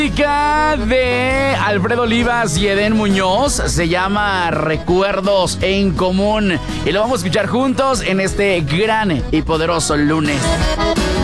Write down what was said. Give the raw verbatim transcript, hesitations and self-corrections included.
Música de Alfredo Olivas y Edén Muñoz se llama Recuerdos en Común y lo vamos a escuchar juntos en este gran y poderoso lunes.